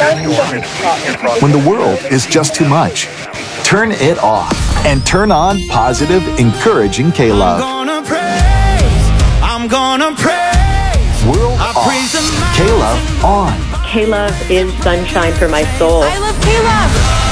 When the world is just too much, turn it off and turn on positive, encouraging K-Love. I'm gonna praise. World off, K-Love on. K-Love is sunshine for my soul. I love K-Love.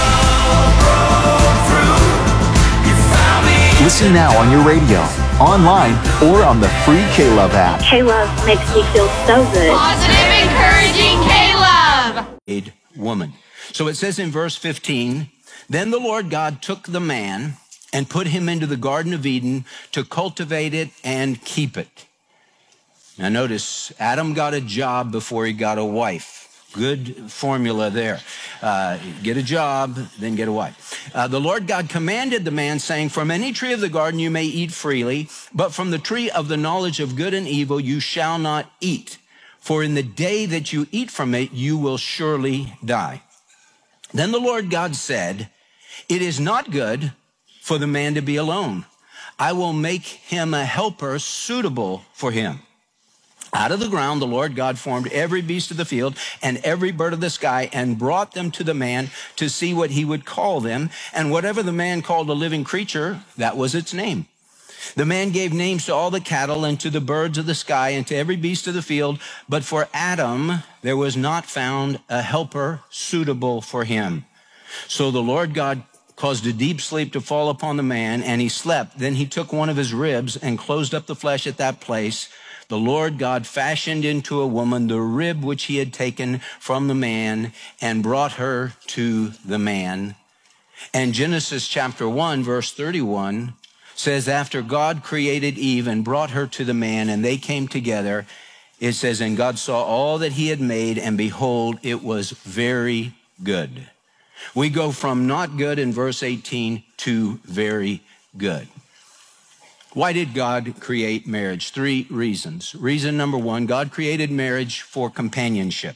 Listen now on your radio, online, or on the free K-Love app. K-Love makes me feel so good. Positive, encouraging K-Love. Woman. So it says in verse 15, then the Lord God took the man and put him into the Garden of Eden to cultivate it and keep it. Now notice, Adam got a job before he got a wife. Good formula there. Get a job, then get a wife. The Lord God commanded the man, saying, from any tree of the garden you may eat freely, but from the tree of the knowledge of good and evil you shall not eat. For in the day that you eat from it, you will surely die. Then the Lord God said, it is not good for the man to be alone. I will make him a helper suitable for him. Out of the ground, the Lord God formed every beast of the field and every bird of the sky and brought them to the man to see what he would call them. And whatever the man called a living creature, that was its name. The man gave names to all the cattle and to the birds of the sky and to every beast of the field. But for Adam, there was not found a helper suitable for him. So the Lord God caused a deep sleep to fall upon the man, and he slept. Then he took one of his ribs and closed up the flesh at that place. The Lord God fashioned into a woman the rib which he had taken from the man and brought her to the man. And Genesis chapter 1, verse 31 says, after God created Eve and brought her to the man and they came together, it says, and God saw all that he had made, and behold, it was very good. We go from not good in verse 18 to very good. Why did God create marriage? 3 reasons. Reason number 1, God created marriage for companionship.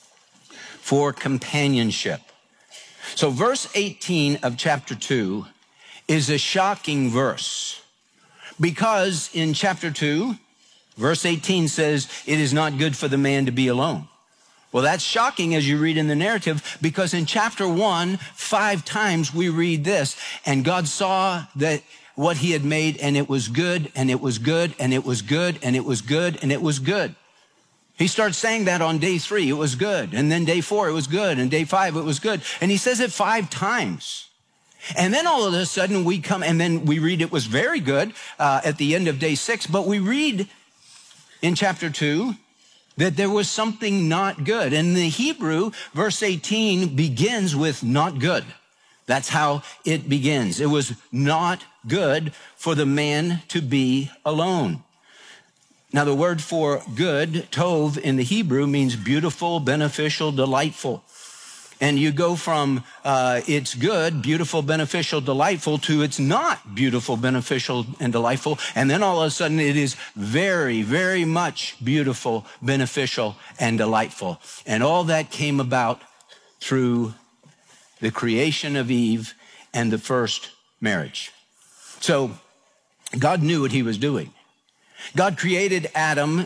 For companionship. So verse 18 of chapter 2 is a shocking verse, because in chapter 2, verse 18 says, it is not good for the man to be alone. Well, that's shocking as you read in the narrative, because in chapter 1, 5 times we read this, and God saw that what he had made, and it was good, and it was good, and it was good, and it was good, and it was good. He starts saying that on day 3, it was good. And then day 4, it was good. And day 5, it was good. And he says it 5 times. And then all of a sudden we come, and then we read it was very good at the end of day 6. But we read in chapter 2 that there was something not good. And the Hebrew, verse 18, begins with not good. That's how it begins. It was not good for the man to be alone. Now, the word for good, tov, in the Hebrew means beautiful, beneficial, delightful. And you go from it's good, beautiful, beneficial, delightful to it's not beautiful, beneficial, and delightful. And then all of a sudden it is very, very much beautiful, beneficial, and delightful. And all that came about through the creation of Eve and the first marriage. So God knew what he was doing. God created Adam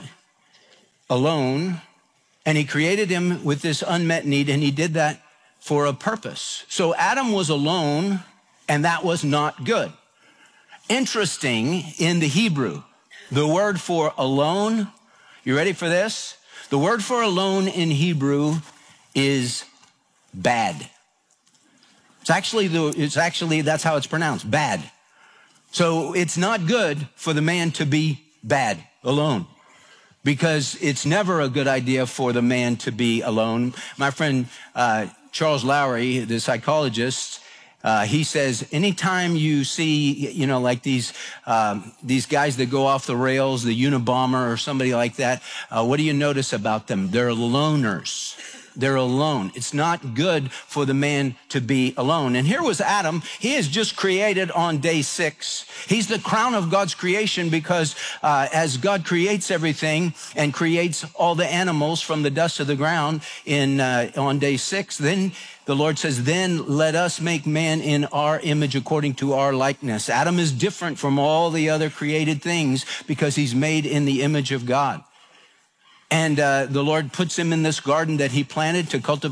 alone, and he created him with this unmet need, and he did that for a purpose. So Adam was alone, and that was not good. Interesting, in the Hebrew, the word for alone, you ready for this? The word for alone in Hebrew is bad. It's actually, that's how it's pronounced, bad. So it's not good for the man to be bad, alone, because it's never a good idea for the man to be alone. My friend Charles Lowry, the psychologist, he says, anytime you see, like these guys that go off the rails, the Unabomber or somebody like that, what do you notice about them? They're loners. They're alone. It's not good for the man to be alone. And here was Adam. He is just created on day 6. He's the crown of God's creation, because as God creates everything and creates all the animals from the dust of the ground on day 6, then the Lord says, then let us make man in our image according to our likeness. Adam is different from all the other created things because he's made in the image of God. And the Lord puts him in this garden that he planted to cultivate